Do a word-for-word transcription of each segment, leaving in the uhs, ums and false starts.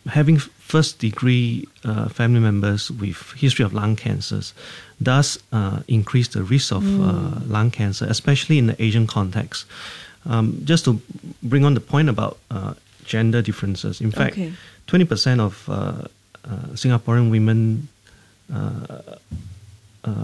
having first degree uh, family members with history of lung cancers does uh, increase the risk of mm. uh, lung cancer, especially in the Asian context. Um, just to bring on the point about uh, gender differences, in fact, okay. twenty percent of uh, uh, Singaporean women uh, uh,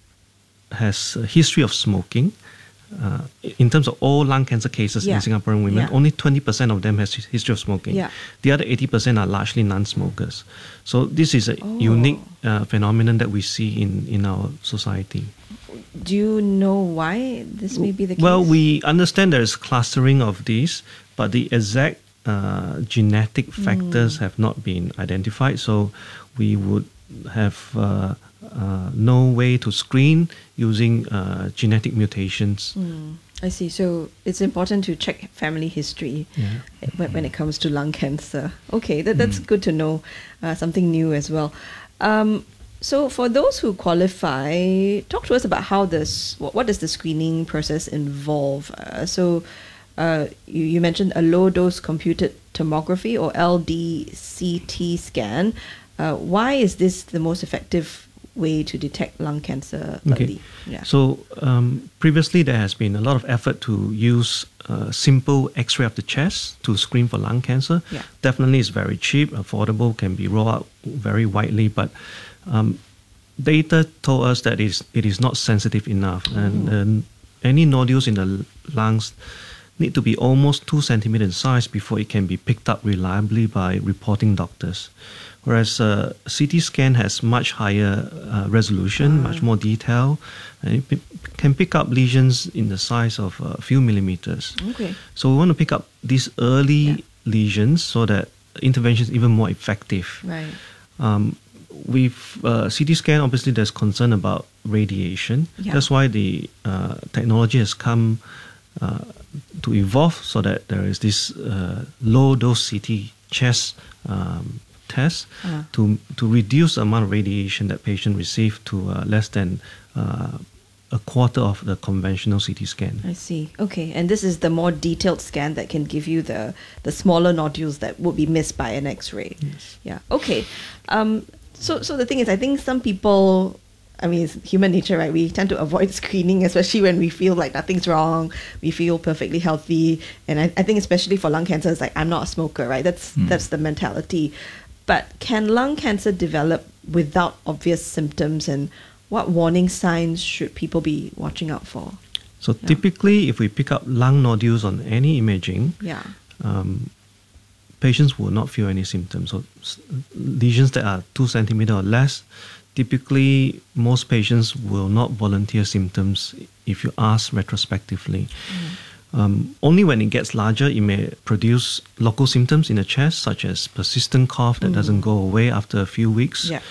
has a history of smoking. Uh, in terms of all lung cancer cases yeah. in Singaporean women, yeah. only twenty percent of them has history of smoking. Yeah. The other eighty percent are largely non-smokers. So this is a oh. unique uh, phenomenon that we see in, in our society. Do you know why this may be the case? Well, we understand there is clustering of these, but the exact uh, genetic factors mm. have not been identified. So we would have uh, uh, no way to screen using uh, genetic mutations. Mm, I see. So it's important to check family history yeah. when, when it comes to lung cancer. Okay, that, that's mm. good to know. Uh, something new as well. Um, so for those who qualify, talk to us about how this, what, what does the screening process involve? Uh, so uh, you, you mentioned a low-dose computed tomography or L D C T scan. Uh, why is this the most effective way to detect lung cancer early? Okay. Yeah. So um, previously there has been a lot of effort to use uh, simple X-ray of the chest to screen for lung cancer. Yeah. Definitely it's very cheap, affordable, can be rolled out very widely, but um, data told us that it is, it is not sensitive enough, and uh, any nodules in the lungs need to be almost two centimeters in size before it can be picked up reliably by reporting doctors. Whereas uh, C T scan has much higher uh, resolution, uh. much more detail, and it p- can pick up lesions in the size of a few millimeters. Okay. So we want to pick up these early yeah. lesions so that intervention is even more effective. Right. Um, with uh, C T scan, obviously there's concern about radiation. Yeah. That's why the uh, technology has come uh, to evolve so that there is this uh, low-dose C T chest um, test uh. to to reduce the amount of radiation that patient receive to uh, less than uh, a quarter of the conventional C T scan. I see. Okay, and this is the more detailed scan that can give you the the smaller nodules that would be missed by an X-ray. Yes. Yeah. Okay. Um. So so the thing is, I think some people, I mean, it's human nature, right? We tend to avoid screening, especially when we feel like nothing's wrong, we feel perfectly healthy, and I, I think especially for lung cancer, it's like, I'm not a smoker, right? That's mm. that's the mentality. But can lung cancer develop without obvious symptoms, and what warning signs should people be watching out for? So yeah. typically, if we pick up lung nodules on any imaging, yeah. um, patients will not feel any symptoms. So lesions that are two centimeters or less, typically most patients will not volunteer symptoms if you ask retrospectively. Mm. Um, only when it gets larger, it may produce local symptoms in the chest, such as persistent cough that mm. doesn't go away after a few weeks, yeah.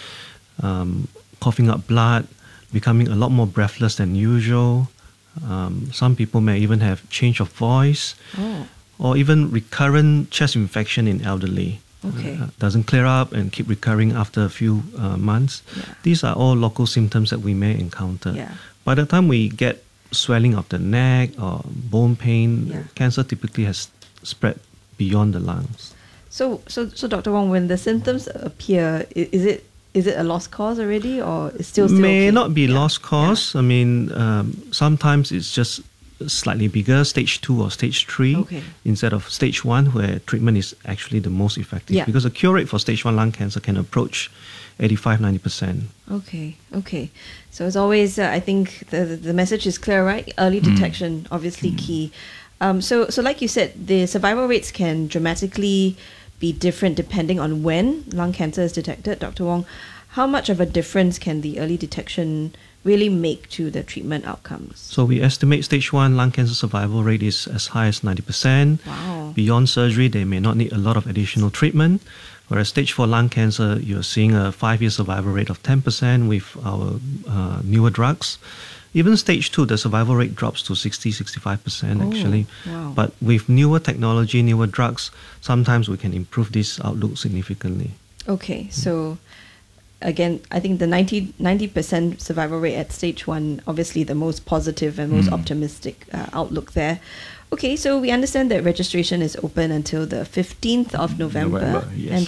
um, coughing up blood, becoming a lot more breathless than usual. Um, some people may even have change of voice, oh. or even recurrent chest infection in elderly. Okay. Uh, doesn't clear up and keep recurring after a few uh, months. Yeah. These are all local symptoms that we may encounter. Yeah. By the time we get swelling of the neck or bone pain, yeah. cancer typically has spread beyond the lungs. So, so, so, Doctor Wong, when the symptoms appear, is it is it a lost cause already, or is still still may okay? not be yeah. lost cause. Yeah. I mean, um, sometimes it's just slightly bigger, stage two or stage three, okay. instead of stage one, where treatment is actually the most effective. Yeah. Because the cure rate for stage one lung cancer can approach eighty-five to ninety percent. Okay, okay. So as always, uh, I think the the message is clear, right? Early detection, mm. obviously mm. key. Um, so, so like you said, the survival rates can dramatically be different depending on when lung cancer is detected. Doctor Wong, how much of a difference can the early detection really make to the treatment outcomes? So we estimate stage one lung cancer survival rate is as high as ninety percent. Wow. Beyond surgery, they may not need a lot of additional treatment. Whereas stage four lung cancer, you're seeing a five-year survival rate of ten percent with our uh, newer drugs. Even stage two, the survival rate drops to sixty to sixty-five percent oh, actually. Wow. But with newer technology, newer drugs, sometimes we can improve this outlook significantly. Okay, so again, I think the ninety, ninety percent survival rate at stage one, obviously the most positive and most mm. optimistic uh, outlook there. Okay, so we understand that registration is open until the fifteenth of November, November yes. Andrew.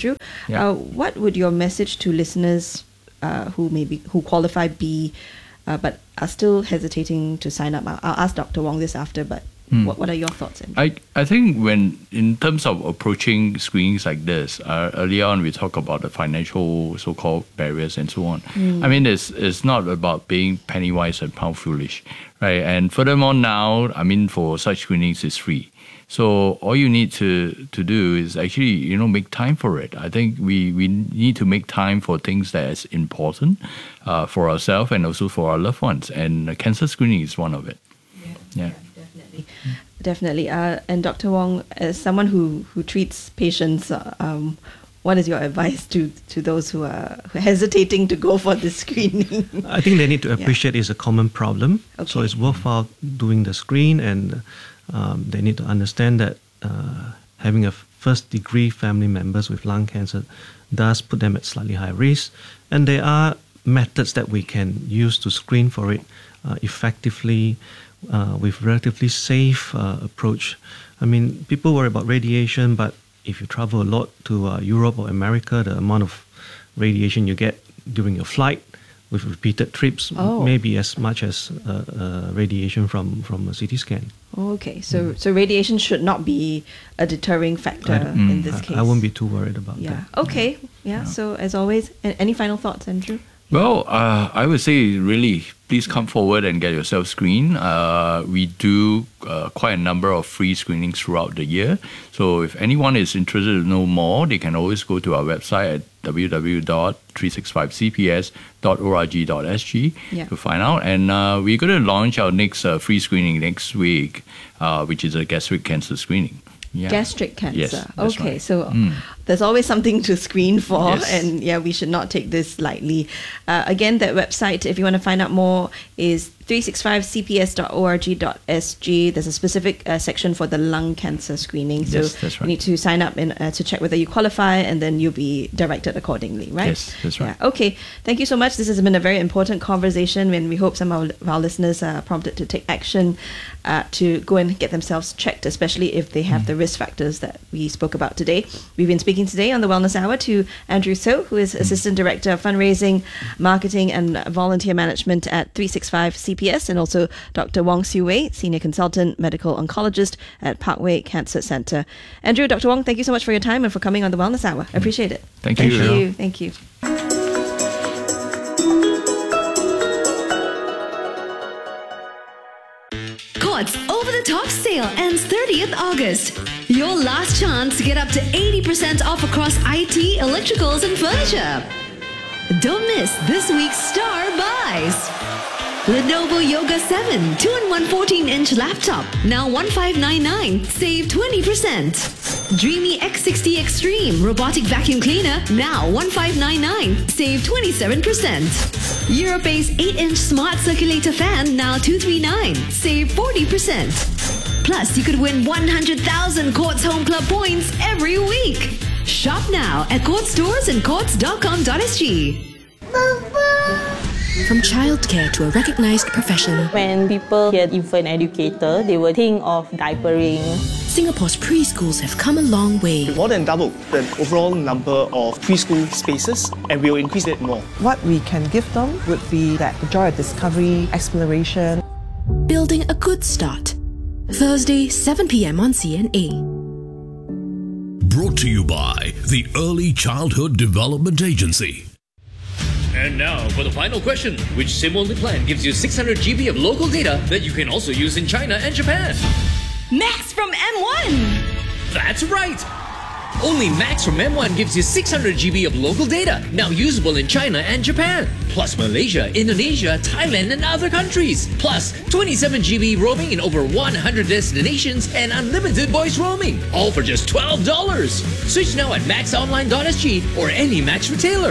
Yeah. Uh, what would your message to listeners uh, who maybe who qualify B, uh, but are still hesitating to sign up? I'll, I'll ask Doctor Wong this after, but Hmm. what, what are your thoughts? Andrew? I, I think when, in terms of approaching screenings like this, uh, earlier on we talked about the financial so-called barriers and so on. Mm. I mean, it's, it's not about being penny wise and pound foolish, right? And furthermore now, I mean, for such screenings, it's free. So all you need to, to do is actually, you know, make time for it. I think we, we need to make time for things that is important uh, for ourselves and also for our loved ones. And uh, cancer screening is one of it. Yeah. Yeah. Definitely. Definitely. Uh, and Doctor Wong, as someone who, who treats patients, uh, um, what is your advice to, to those who are hesitating to go for the screening? I think they need to appreciate Yeah. it's a common problem. Okay. So it's worthwhile doing the screen, and um, they need to understand that uh, having a first degree family members with lung cancer does put them at slightly higher risk. And there are methods that we can use to screen for it uh, effectively uh, with relatively safe uh, approach. I mean, people worry about radiation, but if you travel a lot to uh, Europe or America, the amount of radiation you get during your flight with repeated trips Oh. may be as much as uh, uh, radiation from, from a C T scan. Okay, so so radiation should not be a deterring factor I- in this I, case. I won't be too worried about Yeah. that. Okay. Yeah. So as always, a- any final thoughts, Andrew? Well, uh, I would say really, please come forward and get yourself screened. Uh, we do uh, quite a number of free screenings throughout the year. So if anyone is interested to know more, they can always go to our website at w w w dot three sixty-five c p s dot org dot s g Yeah. to find out. And uh, we're going to launch our next uh, free screening next week, uh, which is a gastric cancer screening. Yeah. Gastric cancer. Yes, that's Okay, right. so Mm. there's always something to screen for, Yes. and yeah, we should not take this lightly. Uh, again, that website, if you want to find out more, is three sixty-five c p s dot org dot s g. There's a specific uh, section for the lung cancer screening, so Yes, that's right. you need to sign up and uh, to check whether you qualify, and then you'll be directed accordingly, right? Yes, that's right. Yeah. Okay, thank you so much. This has been a very important conversation, and we hope some of our, of our listeners are prompted to take action uh, to go and get themselves checked, especially if they have the risk factors that we spoke about today. We've been speaking today on the Wellness Hour to Andrew So, who is Assistant Director of Fundraising, Marketing and Volunteer Management at three sixty-five C P S, and also Doctor Wong Siu Wei, Senior Consultant Medical Oncologist at Parkway Cancer Centre. Andrew, Doctor Wong, thank you so much for your time and for coming on the Wellness Hour. I appreciate it. Thank Thank you. you. Thank you. Courts Over the Top sale ends thirtieth August. Your last chance to get up to eighty percent off across I T, electricals, and furniture. Don't miss this week's star buys. Lenovo Yoga seven two in one fourteen-inch laptop, now one five nine nine, save twenty percent. Dreamy X sixty Extreme robotic vacuum cleaner, now one five nine nine, save twenty-seven percent. Europace eight-inch smart circulator fan, now two three nine, save forty percent. Plus, you could win one hundred thousand Courts Home Club points every week. Shop now at Courts stores and courts dot com dot s g. From childcare to a recognized profession, When people hear infant educator, they will think of diapering. Singapore's preschools have come a long way. More than double the overall number of preschool spaces, and we'll increase it more. What we can give them would be that joy of discovery, exploration. Building a good start. Thursday, seven p.m. on C N A. Brought to you by the Early Childhood Development Agency. And now for the final question. Which SIM-only plan gives you six hundred gigabytes of local data that you can also use in China and Japan? Max from M one! That's right! Only Max from M one gives you six hundred gigabytes of local data, now usable in China and Japan. Plus Malaysia, Indonesia, Thailand, and other countries. Plus twenty-seven gigabytes roaming in over one hundred destinations and unlimited voice roaming. All for just twelve dollars. Switch now at max online dot s g or any Max retailer.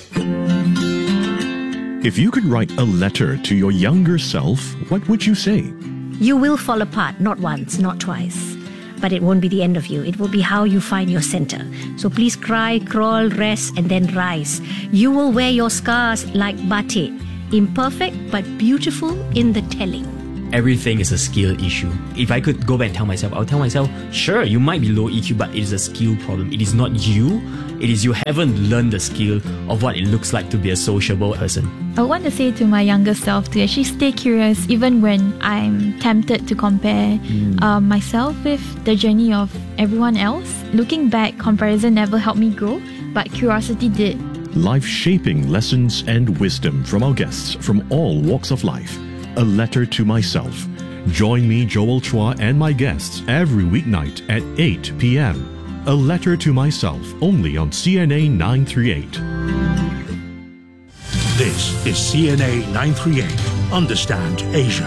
If you could write a letter to your younger self, what would you say? You will fall apart, not once, not twice. But it won't be the end of you. It will be how you find your center. So please cry, crawl, rest, and then rise. You will wear your scars like batik. Imperfect, but beautiful in the telling. Everything is a skill issue. If I could go back and tell myself, I'll tell myself, sure, you might be low E Q, but it is a skill problem. It is not you. It is you haven't learned the skill of what it looks like to be a sociable person. I want to say to my younger self to actually stay curious even when I'm tempted to compare mm. uh, myself with the journey of everyone else. Looking back, comparison never helped me grow, but curiosity did. Life-shaping lessons and wisdom from our guests from all walks of life. A letter to myself. Join me, Joel Chua, and my guests every weeknight at eight p.m. A Letter to Myself, only on C N A nine thirty-eight. This is C N A nine thirty-eight. Understand Asia.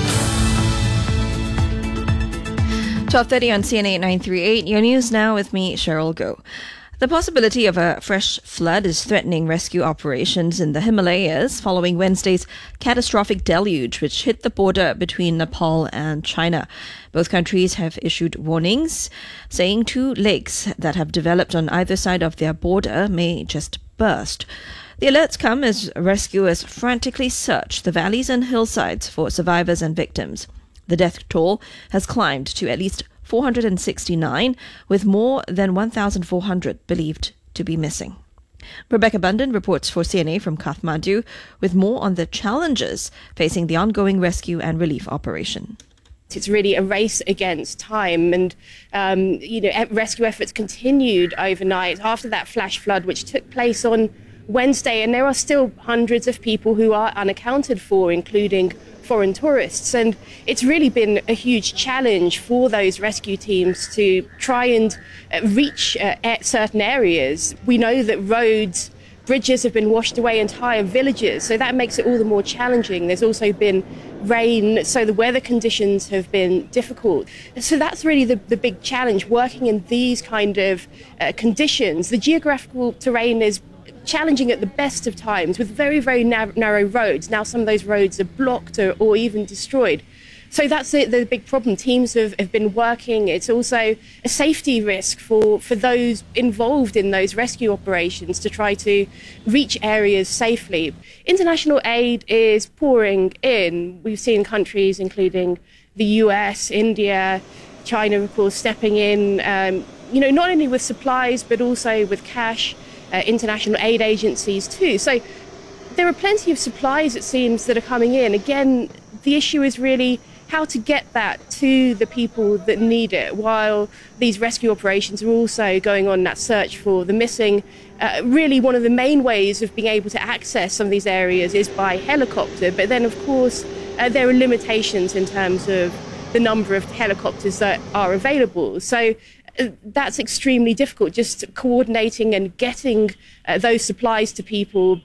twelve thirty on C N A nine thirty-eight. Your news now with me, Cheryl Goh. The possibility of a fresh flood is threatening rescue operations in the Himalayas following Wednesday's catastrophic deluge which hit the border between Nepal and China. Both countries have issued warnings, saying two lakes that have developed on either side of their border may just burst. The alerts come as rescuers frantically search the valleys and hillsides for survivors and victims. The death toll has climbed to at least four hundred sixty-nine, with more than one thousand four hundred believed to be missing. Rebecca Bundan reports for C N A from Kathmandu with more on the challenges facing the ongoing rescue and relief operation. It's really a race against time, and um, you know, rescue efforts continued overnight after that flash flood which took place on Wednesday, and there are still hundreds of people who are unaccounted for, including foreign tourists, and it's really been a huge challenge for those rescue teams to try and uh, reach uh, certain areas. We know that roads, bridges have been washed away, entire villages, so that makes it all the more challenging. There's also been rain, so the weather conditions have been difficult. So that's really the, the big challenge, working in these kind of uh, conditions. The geographical terrain is challenging at the best of times with very, very na- narrow roads. Now some of those roads are blocked or, or even destroyed. So that's the, the big problem. Teams have, have been working. It's also a safety risk for, for those involved in those rescue operations to try to reach areas safely. International aid is pouring in. We've seen countries including the U S, India, China, of course, stepping in, um, you know, not only with supplies but also with cash. Uh, international aid agencies too. So there are plenty of supplies, it seems, that are coming in. Again, the issue is really how to get that to the people that need it, while these rescue operations are also going on that search for the missing. Uh, really, one of the main ways of being able to access some of these areas is by helicopter, but then, of course, uh, there are limitations in terms of the number of helicopters that are available. So that's extremely difficult, just coordinating and getting uh, those supplies to people.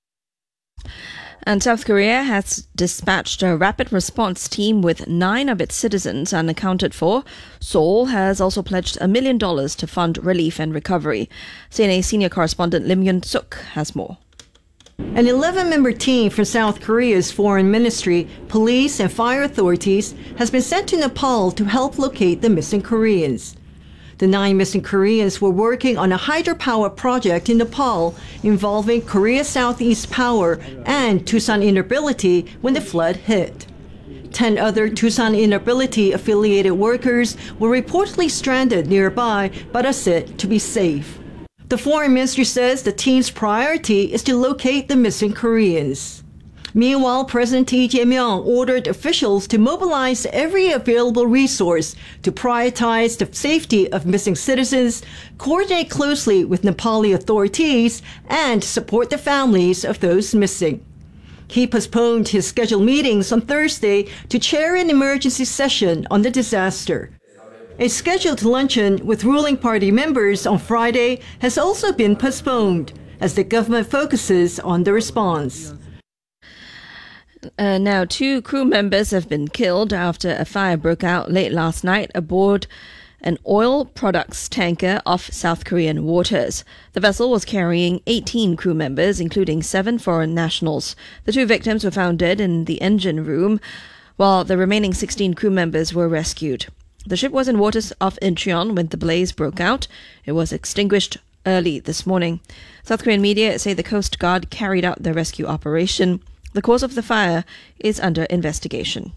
And South Korea has dispatched a rapid response team with nine of its citizens unaccounted for. Seoul has also pledged a million dollars to fund relief and recovery. C N A senior correspondent Lim Yun-suk has more. An eleven-member team from South Korea's foreign ministry, police and fire authorities has been sent to Nepal to help locate the missing Koreans. The nine missing Koreans were working on a hydropower project in Nepal involving Korea Southeast Power and Tucson Inability when the flood hit. Ten other Tucson Inability affiliated workers were reportedly stranded nearby but are said to be safe. The foreign ministry says the team's priority is to locate the missing Koreans. Meanwhile, President Lee Jae-myung ordered officials to mobilize every available resource to prioritize the safety of missing citizens, coordinate closely with Nepali authorities, and support the families of those missing. He postponed his scheduled meetings on Thursday to chair an emergency session on the disaster. A scheduled luncheon with ruling party members on Friday has also been postponed as the government focuses on the response. Uh, now, two crew members have been killed after a fire broke out late last night aboard an oil products tanker off South Korean waters. The vessel was carrying eighteen crew members, including seven foreign nationals. The two victims were found dead in the engine room, while the remaining sixteen crew members were rescued. The ship was in waters off Incheon when the blaze broke out. It was extinguished early this morning. South Korean media say the Coast Guard carried out the rescue operation. The cause of the fire is under investigation.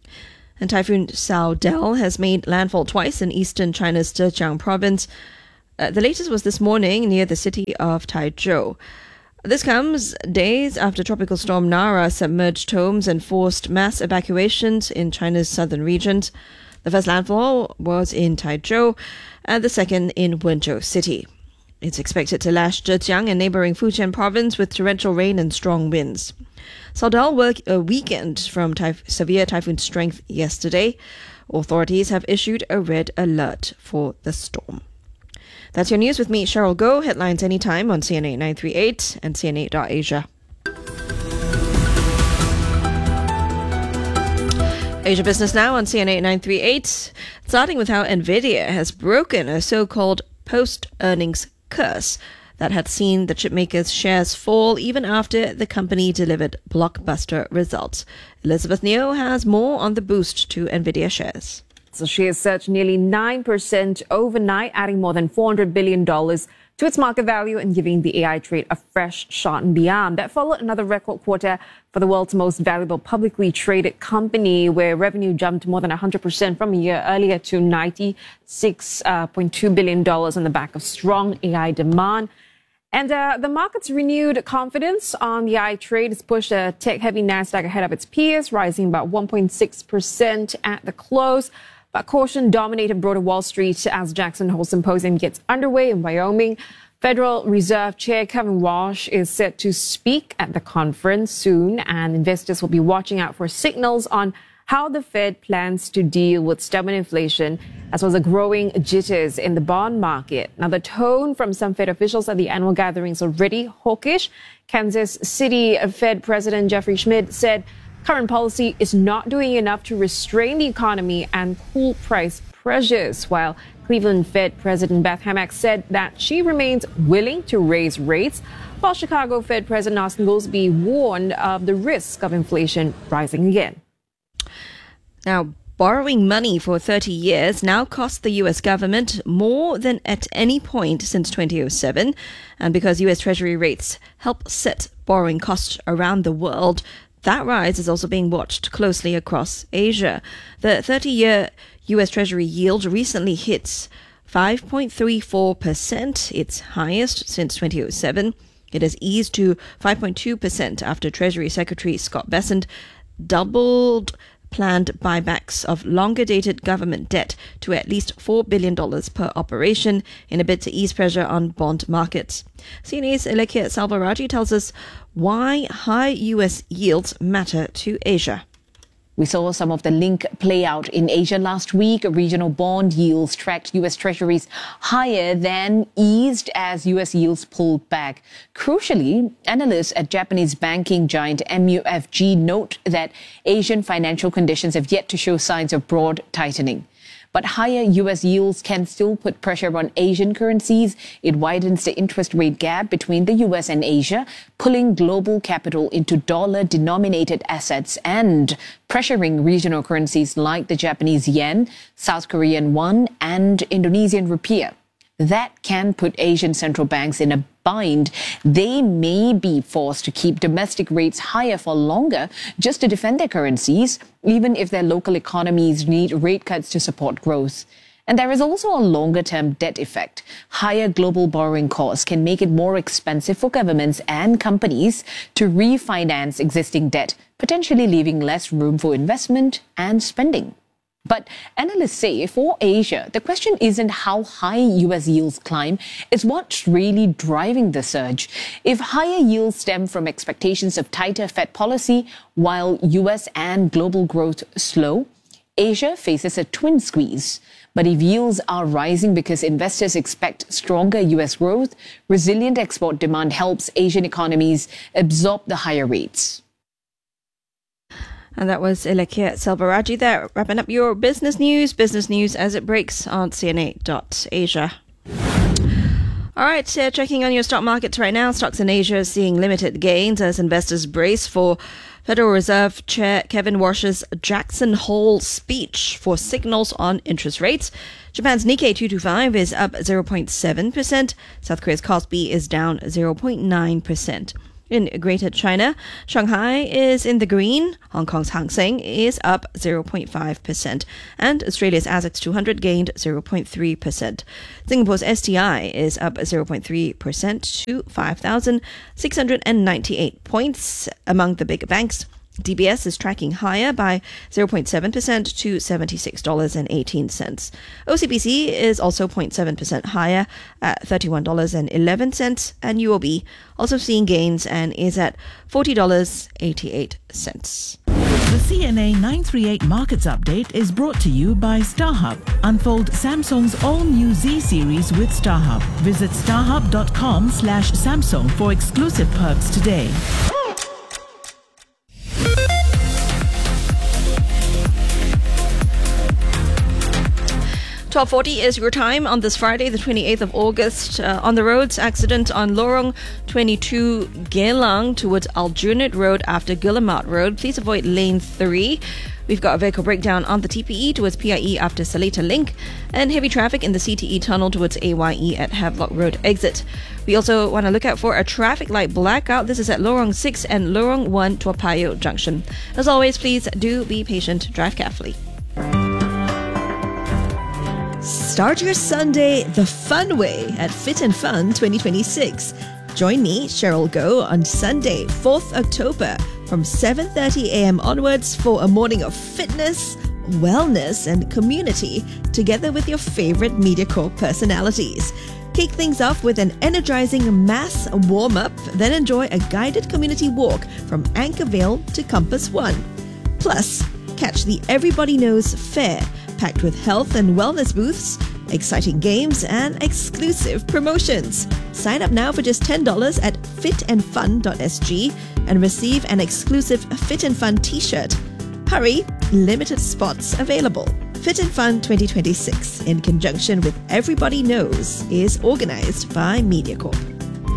And Typhoon Saudel has made landfall twice in eastern China's Zhejiang province. Uh, the latest was this morning near the city of Taizhou. This comes days after Tropical Storm Nara submerged homes and forced mass evacuations in China's southern regions. The first landfall was in Taizhou and the second in Wenzhou City. It's expected to lash Zhejiang and neighboring Fujian province with torrential rain and strong winds. Saudal work a weekend from typh- severe typhoon strength yesterday. Authorities have issued a red alert for the storm. That's your news with me, Cheryl Goh. Headlines anytime on C N A nine three eight and C N A dot Asia. Asia Business Now on C N A nine three eight. Starting with how Nvidia has broken a so-called post-earnings curse that had seen the chipmaker's shares fall even after the company delivered blockbuster results. Elizabeth Neo has more on the boost to Nvidia shares. So shares surged nearly nine percent overnight, adding more than four hundred billion dollars to its market value and giving the A I trade a fresh shot and beyond. That followed another record quarter for the world's most valuable publicly traded company, where revenue jumped more than one hundred percent from a year earlier to ninety-six point two billion dollars on the back of strong A I demand. And uh, the market's renewed confidence on the A I trade has pushed a tech-heavy Nasdaq ahead of its peers, rising about one point six percent at the close. But caution dominated broader Wall Street as Jackson Hole Symposium gets underway in Wyoming. Federal Reserve Chair Kevin Walsh is set to speak at the conference soon, and investors will be watching out for signals on how the Fed plans to deal with stubborn inflation, as well as the growing jitters in the bond market. Now, the tone from some Fed officials at the annual gathering is already hawkish. Kansas City Fed President Jeffrey Schmidt said current policy is not doing enough to restrain the economy and cool price pressures, while Cleveland Fed President Beth Hammack said that she remains willing to raise rates, while Chicago Fed President Austin Goolsbee warned of the risk of inflation rising again. Now, borrowing money for thirty years now costs the U S government more than at any point since two thousand seven. And because U S Treasury rates help set borrowing costs around the world, that rise is also being watched closely across Asia. The thirty-year U S Treasury yield recently hit five point three four percent, its highest since two thousand seven. It has eased to five point two percent after Treasury Secretary Scott Bessent doubled planned buybacks of longer-dated government debt to at least four billion dollars per operation in a bid to ease pressure on bond markets. C N A's Elekia Salvaraji tells us why high U S yields matter to Asia. We saw some of the link play out in Asia last week. Regional bond yields tracked U S Treasuries higher than eased as U S yields pulled back. Crucially, analysts at Japanese banking giant M U F G note that Asian financial conditions have yet to show signs of broad tightening. But higher U S yields can still put pressure on Asian currencies. It widens the interest rate gap between the U S and Asia, pulling global capital into dollar-denominated assets and pressuring regional currencies like the Japanese yen, South Korean won, and Indonesian rupiah. That can put Asian central banks in a bind. They may be forced to keep domestic rates higher for longer just to defend their currencies, even if their local economies need rate cuts to support growth. And there is also a longer-term debt effect. Higher global borrowing costs can make it more expensive for governments and companies to refinance existing debt, potentially leaving less room for investment and spending. But analysts say for Asia, the question isn't how high U S yields climb, it's what's really driving the surge. If higher yields stem from expectations of tighter Fed policy, while U S and global growth slow, Asia faces a twin squeeze. But if yields are rising because investors expect stronger U S growth, resilient export demand helps Asian economies absorb the higher rates. And that was Elekia Selvaraj there, wrapping up your business news. Business news as it breaks on C N A dot Asia. All right, uh, checking on your stock markets right now. Stocks in Asia are seeing limited gains as investors brace for Federal Reserve Chair Kevin Walsh's Jackson Hole speech for signals on interest rates. Japan's Nikkei two twenty-five is up zero point seven percent. South Korea's Kospi is down zero point nine percent. In Greater China, Shanghai is in the green, Hong Kong's Hang Seng is up zero point five percent, and Australia's A S X two hundred gained zero point three percent. Singapore's S T I is up zero point three percent to five thousand six hundred ninety-eight points. Among the big banks, D B S is tracking higher by zero point seven percent to seventy-six dollars and eighteen cents. O C B C is also zero point seven percent higher at thirty-one dollars and eleven cents, and U O B also seeing gains and is at forty dollars and eighty-eight cents. The C N A nine thirty-eight Markets Update is brought to you by StarHub. Unfold Samsung's all-new Z series with StarHub. Visit starhub.com slash Samsung for exclusive perks today. twelve forty is your time on this Friday, the twenty-eighth of August. Uh, on the roads, accident on Lorong twenty-two Geylang towards Aljunied Road after Guillemard Road. Please avoid lane three. We've got a vehicle breakdown on the T P E towards P I E after Seletar Link, and heavy traffic in the C T E tunnel towards A Y E at Havelock Road exit. We also want to look out for a traffic light blackout. This is at Lorong six and Lorong one Toa Payoh Junction. As always, please do be patient, drive carefully. Start your Sunday the fun way at Fit and Fun twenty twenty-six. Join me, Cheryl Goh, on Sunday, fourth October from seven thirty a.m. onwards for a morning of fitness, wellness and community together with your favorite MediaCorp personalities. Kick things off with an energizing mass warm-up, then enjoy a guided community walk from Anchorvale to Compass One. Plus, catch the Everybody Knows Fair, packed with health and wellness booths, exciting games and exclusive promotions. Sign up now for just ten dollars at fit and fun dot s g and receive an exclusive Fit and Fun t-shirt. Hurry, limited spots available. Fit and Fun twenty twenty-six, in conjunction with Everybody Knows, is organized by MediaCorp.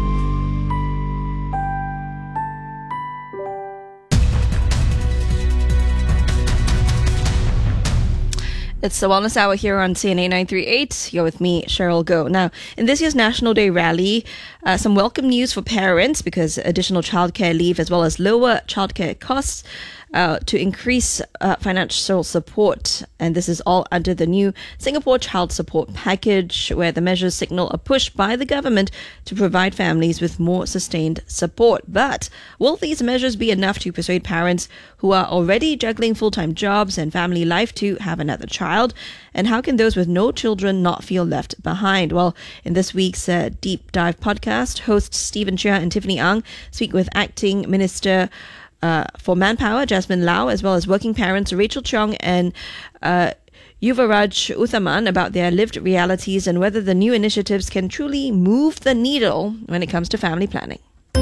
It's the Wellness Hour here on C N A nine thirty-eight. You're with me, Cheryl Goh. Now, in this year's National Day rally, uh, some welcome news for parents because additional childcare leave as well as lower childcare costs uh, to increase uh, financial support. And this is all under the new Singapore Child Support Package, where the measures signal a push by the government to provide families with more sustained support. But will these measures be enough to persuade parents who are already juggling full-time jobs and family life to have another child? And how can those with no children not feel left behind? Well, in this week's uh, Deep Dive podcast, hosts Stephen Chia and Tiffany Ang speak with Acting Minister uh, for Manpower, Jasmine Lau, as well as working parents Rachel Cheong and uh, Yuvaraj Uthaman about their lived realities and whether the new initiatives can truly move the needle when it comes to family planning.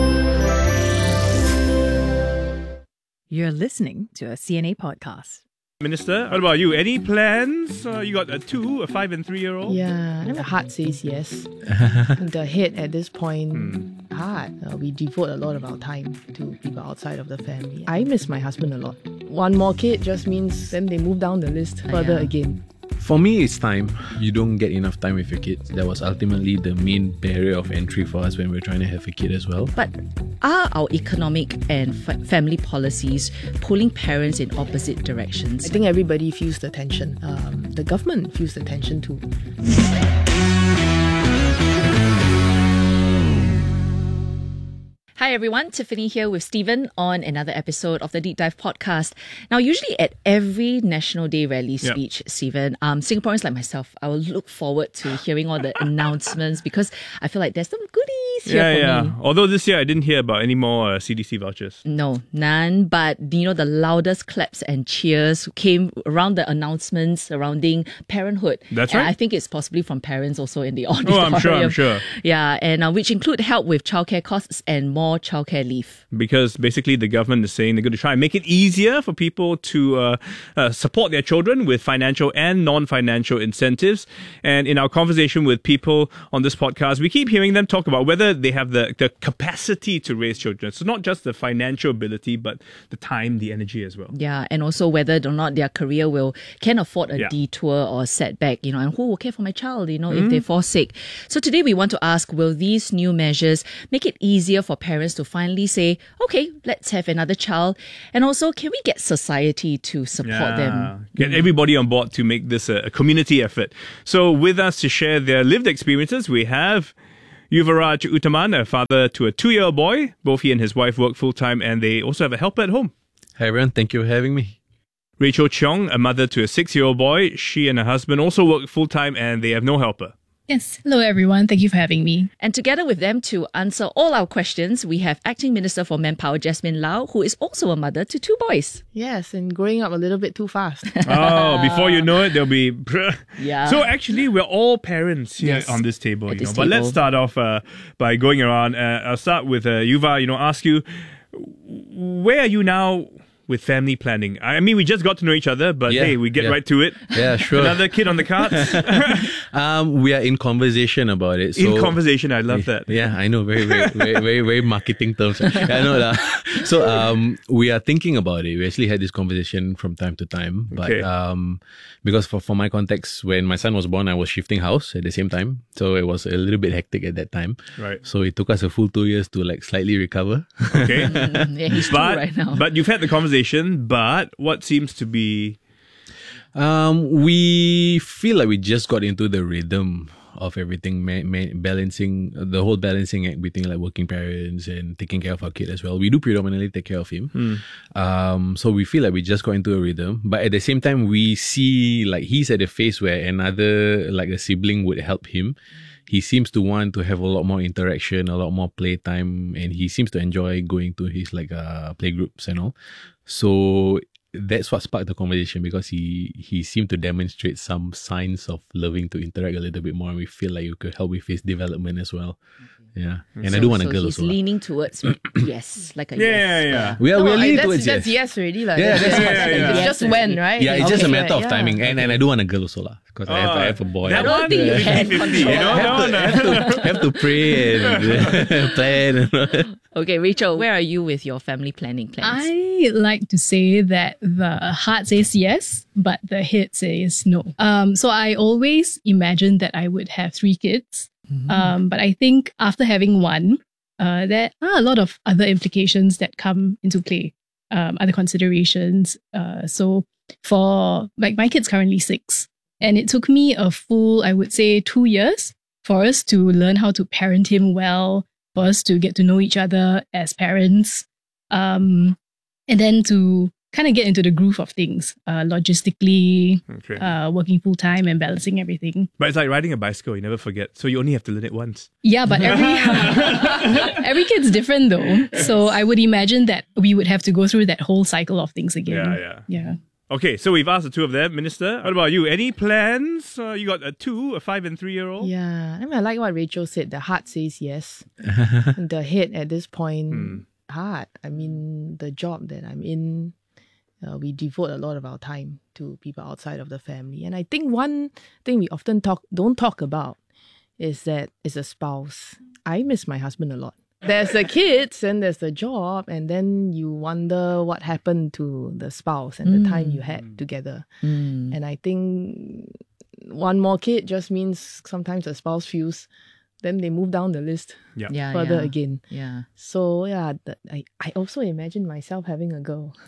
You're listening to a C N A podcast. Minister, what about you? Any plans? Uh, you got a two, a five and three-year-old? Yeah, the heart says yes. The head at this point, hmm. hard. Uh, we devote a lot of our time to people outside of the family. I miss my husband a lot. One more kid just means then they move down the list further yeah. again. For me, it's time. You don't get enough time with your kids. That was ultimately the main barrier of entry for us when we were trying to have a kid as well. But are our economic and f- family policies pulling parents in opposite directions? I think everybody feels the tension. Um, the government feels the tension too. Hi everyone, Tiffany here with Stephen on another episode of the Deep Dive podcast. Now, usually at every National Day rally speech, yep. Stephen, um, Singaporeans like myself, I will look forward to hearing all the announcements because I feel like there's some goodies here yeah, for yeah. me. Although this year I didn't hear about any more uh, C D C vouchers. No, none. But, you know, the loudest claps and cheers came around the announcements surrounding parenthood. That's and right. I think it's possibly from parents also in the auditorium. Oh, I'm sure, I'm sure. Yeah, and uh, which include help with childcare costs and more childcare leave. Because basically the government is saying they're going to try and make it easier for people to uh, uh, support their children with financial and non-financial incentives. And in our conversation with people on this podcast, we keep hearing them talk about whether they have the, the capacity to raise children. So not just the financial ability, but the time, the energy as well. Yeah, and also whether or not their career will can afford a Yeah. detour or setback, you know, and who will care for my child, you know, if Mm. they fall sick. So today we want to ask, will these new measures make it easier for parents to finally say, okay, let's have another child? And also, can we get society to support them? Get everybody on board to make this a, a community effort. So with us to share their lived experiences, we have Yuvaraj Uttaman, a father to a two-year-old boy. Both he and his wife work full-time, and they also have a helper at home. Hi everyone, thank you for having me. Rachel Cheong, a mother to a six-year-old boy. She and her husband also work full-time, and they have no helper. Yes. Hello, everyone. Thank you for having me. And together with them to answer all our questions, we have Acting Minister for Manpower, Jasmine Lau, who is also a mother to two boys. Yes, and growing up a little bit too fast. Oh, before you know it, there'll be... Yeah. So actually, we're all parents here Yes, on this table. at You this know. But let's table. start off uh, by going around. Uh, I'll start with uh, Yuva, you know, ask you, where are you now with family planning? I mean, we just got to know each other, but Yeah, hey, we get yeah. right to it. Yeah, sure. Another kid on the cards. um, we are in conversation about it. In so- conversation, I love that. Yeah, I know. Very, very, very, very, very marketing terms. I know that. So, um, we are thinking about it. We actually had this conversation from time to time, but Okay. um, because for, for my context, when my son was born, I was shifting house at the same time, so it was a little bit hectic at that time. Right. So it took us a full two years to like slightly recover. Okay. yeah, he's two but, right now. But you've had the conversation, but what seems to be... Um, we feel like we just got into the rhythm of everything, ma- ma- balancing the whole balancing act between like working parents and taking care of our kid as well. We do predominantly take care of him. Hmm. Um, so we feel like we just got into a rhythm, but at the same time, we see like he's at a phase where another like a sibling would help him. He seems to want to have a lot more interaction, a lot more playtime, and he seems to enjoy going to his like uh play groups and all. So that's what sparked the conversation, because he he seemed to demonstrate some signs of loving to interact a little bit more, and we feel like you could help with his development as well. Yeah, and I do want a so girl he's also. lah. leaning towards yes, like a Yeah, yes. yeah, yeah. We are, we are No, leaning that's, towards that's yes. yes already. Like. Yeah, That's that's just- yeah, yeah, It's yeah. just when, right? Yeah, it's just a Okay, matter of yeah. timing, and, and I do want a girl also lah, because I have I have a boy. That I one, think you can fifty-fifty, you know? have, to, No, no. have, to, have to pray and plan. And all that. Okay, Rachel, where are you with your family planning plans? I like to say that the heart says yes, but the head says no. Um, so I always imagined that I would have three kids. Um, but I think after having one, uh, there are a lot of other implications that come into play, um, other considerations. Uh, so for like my kid's currently six, and it took me a full, I would say, two years for us to learn how to parent him well, for us to get to know each other as parents, um, and then to kind of get into the groove of things, uh, logistically, Okay. uh, working full time and balancing everything. But it's like riding a bicycle, you never forget. So you only have to learn it once. Yeah, but every every kid's different though. So I would imagine that we would have to go through that whole cycle of things again. Yeah, yeah. Yeah. Okay, so we've asked the two of them. Minister, what about you? Any plans? Uh, you got a two, a five and three-year-old? Yeah, I mean, I like what Rachel said. The heart says yes. The head at this point, Hmm. hard. I mean, the job that I'm in, uh, we devote a lot of our time to people outside of the family. And I think one thing we often talk don't talk about is that as a spouse, I miss my husband a lot. There's the kids and there's the job, and then you wonder what happened to the spouse and the time you had together. And I think one more kid just means sometimes the spouse feels, then they move down the list Yeah. Yeah, further yeah. again. Yeah. So yeah, the, I, I also imagine myself having a girl.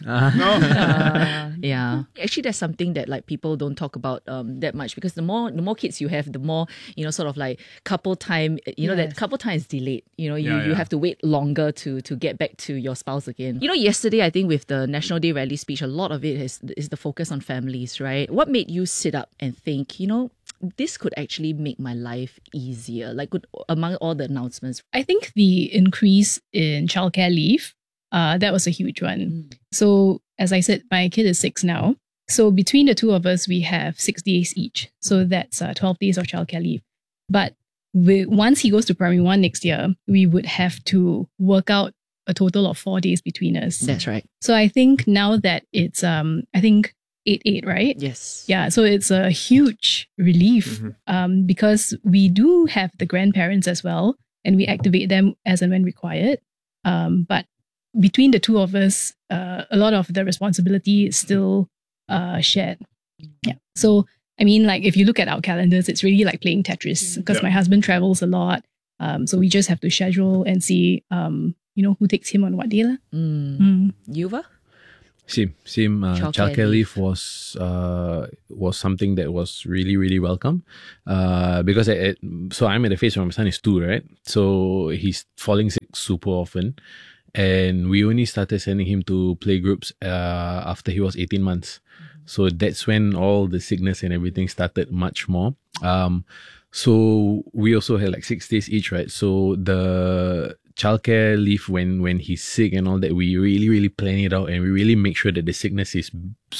Uh, yeah. Actually, that's something that like people don't talk about um that much, because the more the more kids you have, the more, you know, sort of like couple time, you know, that Yes. couple time is delayed. You know, you, Yeah, you yeah. have to wait longer to to get back to your spouse again. You know, yesterday I think with the National Day rally speech, a lot of it is is the focus on families, right? What made you sit up and think, you know, this could actually make my life easier, like could, among all the announcements? I think the increase in childcare leave, uh, that was a huge one. So as I said, my kid is six now. So between the two of us, we have six days each. So that's uh, twelve days of childcare leave. But we, once he goes to primary one next year, we would have to work out a total of four days between us. That's right. So I think now that it's, um, I think eight eight, right? Yes. Yeah, so it's a huge relief um, because we do have the grandparents as well. and we activate them as and when required. Um, but between the two of us, uh, a lot of the responsibility is still uh, shared. Yeah. So, I mean, like if you look at our calendars, it's really like playing Tetris because Yeah. my husband travels a lot. Um, so we just have to schedule and see, um, you know, who takes him on what day. lah. Mm. Mm. Yuva? Same, same. Uh, Childcare childcare leave was uh, was something that was really, really welcome. Uh, because at, at, so I'm at the phase where my son is two, right? So he's falling sick super often, and we only started sending him to play groups uh, after he was eighteen months. So that's when all the sickness and everything started much more. Um, so we also had like six days each, right? So the childcare leave when when he's sick and all that, we really really plan it out and we really make sure that the sickness is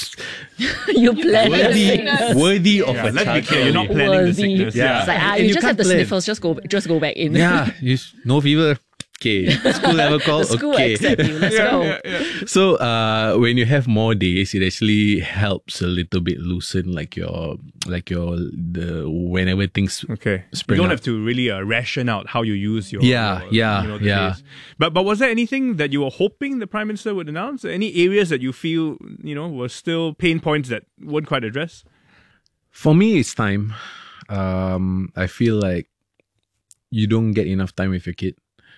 You plan the worthy, sickness. worthy of Yeah, a let's be childcare clear, you're not leave. planning the Worthy. sickness. Yeah. It's like, ah, And you you just have can't the plan. sniffles, just go just go back in. Yeah, you s- no fever. Okay, school never call. The school okay. accept you. Let's Yeah, go. yeah, yeah. So uh, when you have more days, it actually helps a little bit loosen like your like your the whenever things Okay. You spring don't up. have to really uh, ration out how you use your Yeah, your, yeah, you know, the yeah. days. But but was there anything that you were hoping the Prime Minister would announce? Any areas that you feel you know were still pain points that weren't quite addressed? For me, it's time. Um, I feel like you don't get enough time with your kid.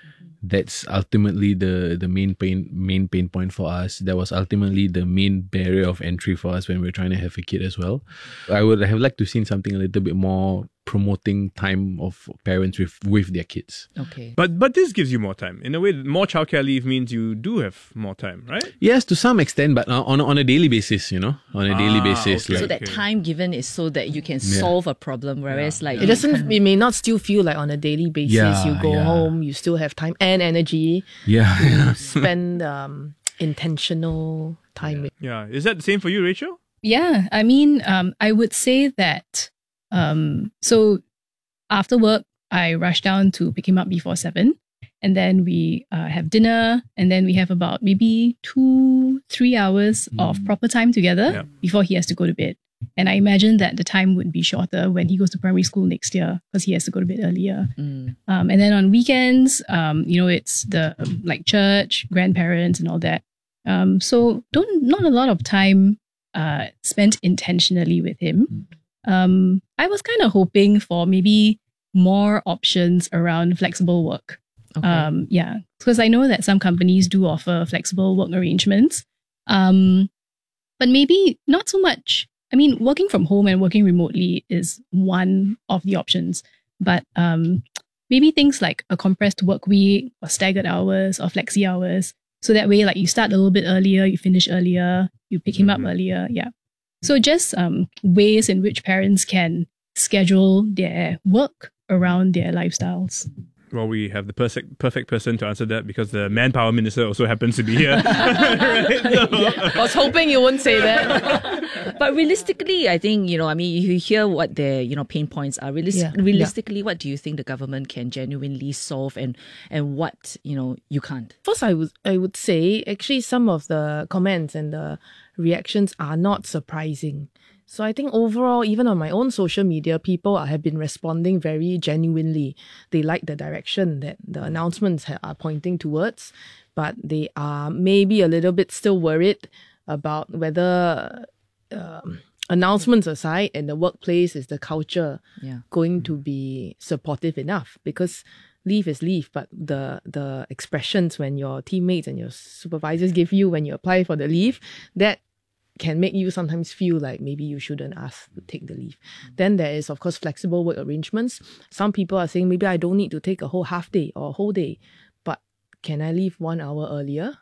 That's ultimately the the main pain main pain point for us. That was ultimately the main barrier of entry for us when we were trying to have a kid as well. I would have liked to seen something a little bit more promoting time of parents with with their kids. Okay. But but this gives you more time. In a way, more childcare leave means you do have more time, right? Yes, to some extent, but uh, on on a daily basis, you know, on a daily Ah, basis. okay. So Like, that time given is so that you can Yeah. solve a problem, whereas like It doesn't. It may not still feel like on a daily basis. Yeah, you go yeah. home, you still have time and energy yeah, to spend um, intentional time with. Yeah. Is that the same for you, Rachel? Yeah, I mean, um, I would say that. Um, so after work, I rush down to pick him up before seven, and then we uh, have dinner, and then we have about maybe two, three hours of proper time together Yeah. before he has to go to bed. And I imagine that the time would be shorter when he goes to primary school next year because he has to go to bed earlier. Mm. Um, and then on weekends, um, you know, it's the um, like church, grandparents, and all that. Um, so don't not a lot of time uh, spent intentionally with him. Um, I was kind of hoping for maybe more options around flexible work. Okay. Um, yeah, because I know that some companies do offer flexible work arrangements, um, but maybe not so much. I mean, working from home and working remotely is one of the options, but um, maybe things like a compressed work week or staggered hours or flexi hours. So that way, like you start a little bit earlier, you finish earlier, you pick him up earlier. Yeah. So just um, ways in which parents can schedule their work around their lifestyles. Well, we have the perfect perfect person to answer that because the manpower minister also happens to be here. Right? So- I was hoping you wouldn't say that. But realistically, I think, you know, I mean, you hear what their, you know, pain points are. Realis- Yeah. Realistically, what do you think the government can genuinely solve and and what, you know, you can't? First, I would I would say actually some of the comments and the reactions are not surprising. So I think overall, even on my own social media, people are, have been responding very genuinely. They like the direction that the announcements ha- are pointing towards, but they are maybe a little bit still worried about whether um, announcements aside, in the workplace, is the culture Yeah. going to be supportive enough? Because leave is leave, but the the expressions when your teammates and your supervisors give you when you apply for the leave, that can make you sometimes feel like maybe you shouldn't ask to take the leave. Then there is, of course, flexible work arrangements. Some people are saying maybe I don't need to take a whole half day or a whole day, but can I leave one hour earlier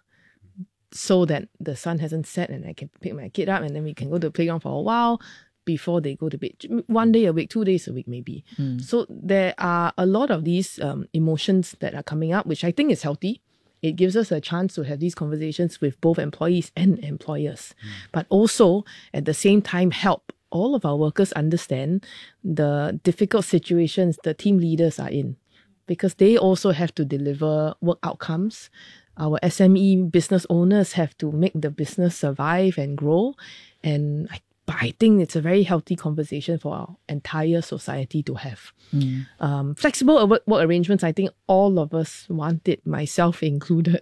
so that the sun hasn't set and I can pick my kid up and then we can go to the playground for a while before they go to bed. One day a week, two days a week maybe. Mm. So there are a lot of these um, emotions that are coming up, which I think is healthy. It gives us a chance to have these conversations with both employees and employers, but also at the same time help all of our workers understand the difficult situations the team leaders are in, because they also have to deliver work outcomes. Our S M E business owners have to make the business survive and grow. And I but I think it's a very healthy conversation for our entire society to have. Mm. Um, flexible work, work arrangements, I think all of us want it, myself included.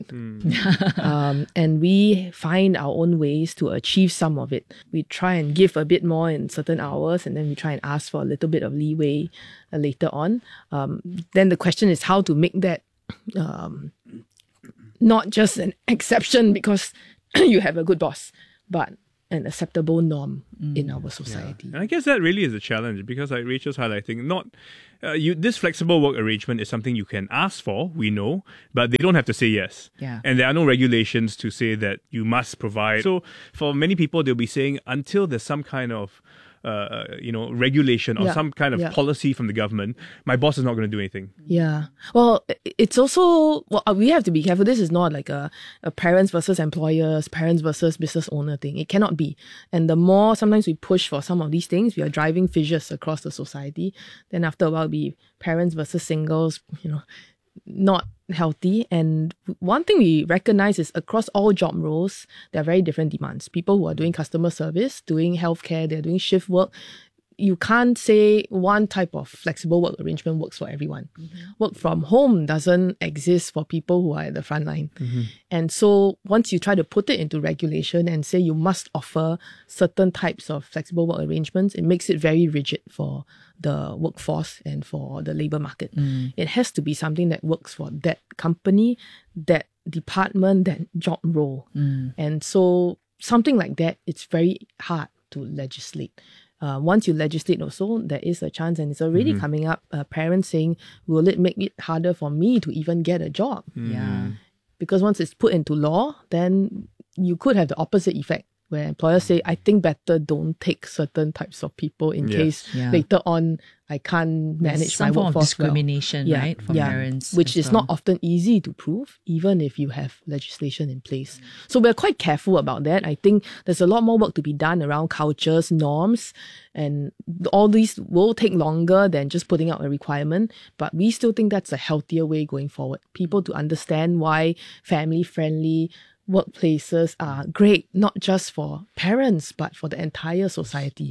um, and we find our own ways to achieve some of it. We try and give a bit more in certain hours, and then we try and ask for a little bit of leeway uh, later on. Um, then the question is how to make that um, not just an exception because you have a good boss, but an acceptable norm mm. in our society. Yeah. And I guess that really is a challenge because, like Rachel's highlighting, not uh, you. This flexible work arrangement is something you can ask for, we know, but they don't have to say yes. Yeah. And there are no regulations to say that you must provide. So for many people, they'll be saying until there's some kind of Uh, you know, regulation or Yeah, some kind of yeah. policy from the government, my boss is not going to do anything. Yeah. Well, it's also, well, we have to be careful. This is not like a, a parents versus employers, parents versus business owner thing. It cannot be. And the more sometimes we push for some of these things, we are driving fissures across the society. Then after a while, we parents versus singles, you know, not healthy. And one thing we recognize is across all job roles, there are very different demands. People who are doing customer service, doing healthcare, they're doing shift work. You can't say one type of flexible work arrangement works for everyone. Mm-hmm. Work from home doesn't exist for people who are at the front line. Mm-hmm. And so once you try to put it into regulation and say you must offer certain types of flexible work arrangements, it makes it very rigid for the workforce and for the labor market. Mm. It has to be something that works for that company, that department, that job role. Mm. And so something like that, it's very hard to legislate. Uh, once you legislate also, there is a chance, and it's already mm-hmm. coming up, uh, parents saying, will it make it harder for me to even get a job? Mm. Yeah. Because once it's put into law, then you could have the opposite effect, where employers say, I think better don't take certain types of people in Yes. case Yeah. later on I can't There's manage some my form of workforce well. discrimination, Yeah, right, for yeah. parents Which as is not well. often easy to prove, even if you have legislation in place. So we're quite careful about that. I think there's a lot more work to be done around cultures, norms, and all these will take longer than just putting out a requirement, but we still think that's a healthier way going forward. People to understand why family-friendly workplaces are great, not just for parents, but for the entire society.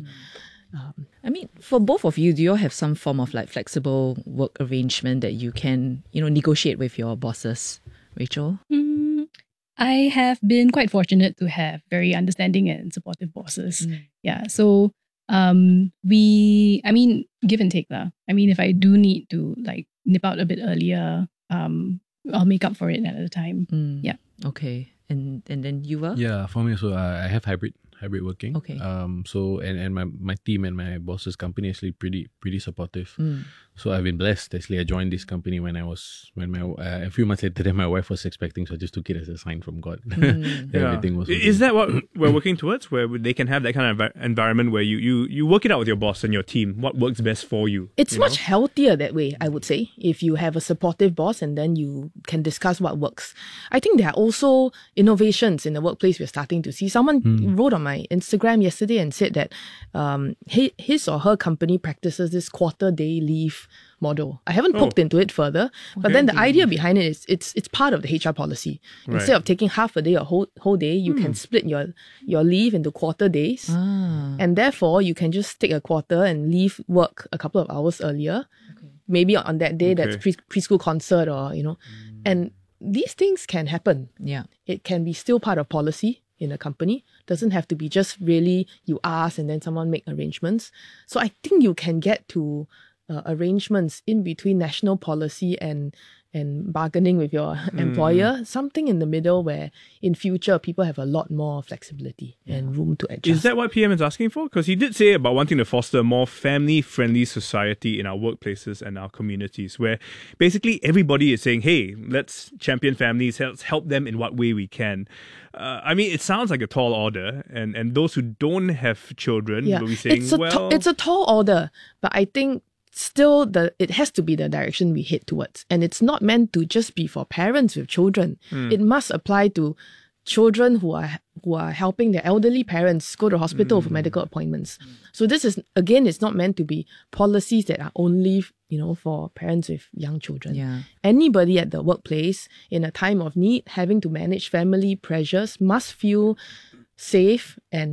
Um, I mean, for both of you, do you all have some form of like flexible work arrangement that you can, you know, negotiate with your bosses? Rachel? Mm, I have been quite fortunate to have very understanding and supportive bosses. Mm. Yeah. So um, we, I mean, give and take lah. I mean, if I do need to like nip out a bit earlier, um, I'll make up for it another time. Mm. Yeah. Okay. And and then you were? Yeah, for me, so uh, I have hybrid hybrid working. Okay. Um. So and, and my, my team and my boss's company actually pretty pretty supportive. Mm. So I've been blessed. Actually, I joined this company when I was when my uh, a few months later than my wife was expecting. So I just took it as a sign from God. Mm. that Yeah. Everything was. Is that what we're working towards? Where they can have that kind of envi- environment where you, you, you work it out with your boss and your team. What works best for you? It's you much know? healthier that way, I would say, if you have a supportive boss and then you can discuss what works. I think there are also innovations in the workplace we're starting to see. Someone Mm. wrote on my Instagram yesterday and said that um, he, his or her company practices this quarter day leave model. I haven't Oh. poked into it further, but then the idea behind it is it's it's part of the H R policy. Right. Instead of taking half a day or whole whole day, you can split your your leave into quarter days, Ah. and therefore you can just take a quarter and leave work a couple of hours earlier. Maybe on that day that's Okay. pre- preschool concert or you know, and these things can happen. Yeah. It can be still part of policy in a company. Doesn't have to be just really you ask and then someone make arrangements. So I think you can get to uh, arrangements in between national policy and and bargaining with your employer, something in the middle where in future people have a lot more flexibility and room to adjust. Is that what P M is asking for? Because he did say about wanting to foster a more family-friendly society in our workplaces and our communities, where basically everybody is saying, hey, let's champion families, let's help them in what way we can. Uh, I mean, it sounds like a tall order, and, and those who don't have children will be saying, it's a well... ta- it's a tall order, but I think still the it has to be the direction we head towards, and it's not meant to just be for parents with children. Mm. It must apply to children who are who are helping their elderly parents go to hospital for medical appointments. So this is again, it's not meant to be policies that are only you know for parents with young children. Yeah. Anybody at the workplace in a time of need having to manage family pressures must feel safe and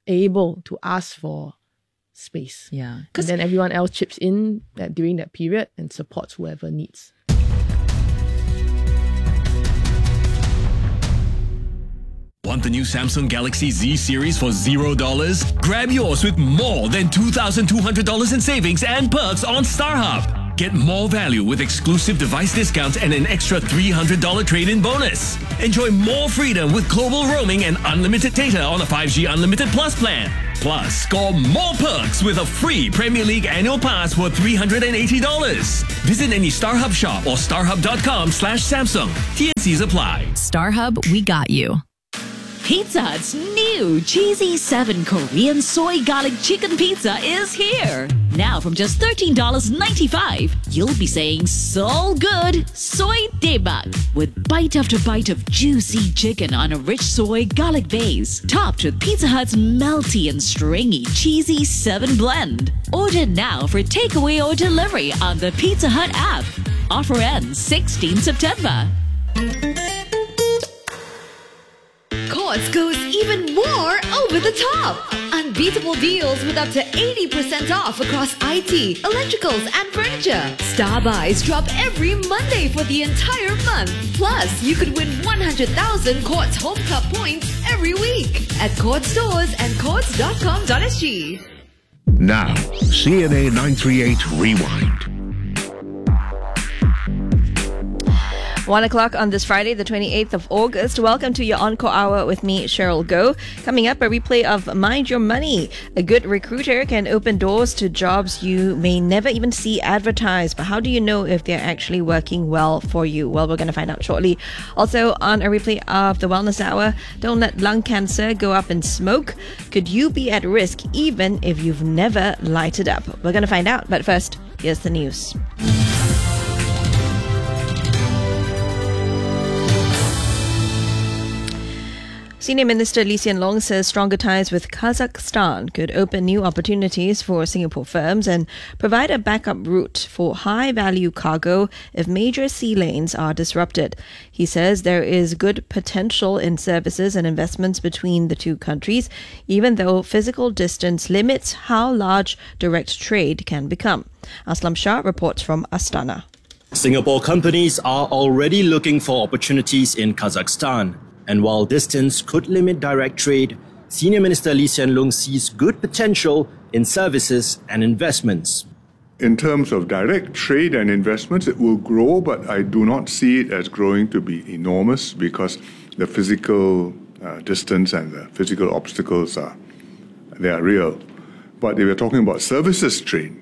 able to ask for space. Yeah. And then everyone else chips in that during that period and supports whoever needs. Want the new Samsung Galaxy Z series for zero dollars? Grab yours with more than two thousand two hundred dollars in savings and perks on StarHub. Get more value with exclusive device discounts and an extra three hundred dollars trade-in bonus. Enjoy more freedom with global roaming and unlimited data on a five G Unlimited Plus plan. Plus, score more perks with a free Premier League annual pass worth three hundred eighty dollars. Visit any StarHub shop or starhub.com slash Samsung. T and Cs apply. StarHub, we got you. Pizza Hut's new Cheesy seven Korean Soy Garlic Chicken Pizza is here. Now from just thirteen dollars and ninety-five cents, you'll be saying so good soy daebak with bite after bite of juicy chicken on a rich soy garlic base, topped with Pizza Hut's melty and stringy Cheesy seven blend. Order now for takeaway or delivery on the Pizza Hut app. Offer ends sixteenth September. Courts goes even more over the top. Unbeatable deals with up to eighty percent off across I T, electricals and furniture. Star buys drop every Monday for the entire month. Plus, you could win one hundred thousand Courts Home Club points every week at Courts stores and courts dot com dot s g. Now, C N A nine thirty-eight Rewind. One o'clock on this Friday, the twenty-eighth of August. Welcome to your Encore Hour with me, Cheryl Goh. Coming up, a replay of Mind Your Money. A good recruiter can open doors to jobs you may never even see advertised. But how do you know if they're actually working well for you? Well, we're going to find out shortly. Also, on a replay of the Wellness Hour, don't let lung cancer go up in smoke. Could you be at risk even if you've never lighted up? We're going to find out. But first, here's the news. Senior Minister Lee Hsien Loong says stronger ties with Kazakhstan could open new opportunities for Singapore firms and provide a backup route for high-value cargo if major sea lanes are disrupted. He says there is good potential in services and investments between the two countries, even though physical distance limits how large direct trade can become. Aslam Shah reports from Astana. Singapore companies are already looking for opportunities in Kazakhstan. And while distance could limit direct trade, Senior Minister Lee Hsien Loong sees good potential in services and investments. In terms of direct trade and investments, it will grow, but I do not see it as growing to be enormous because the physical uh, distance and the physical obstacles are, they are real. But if we're talking about services trade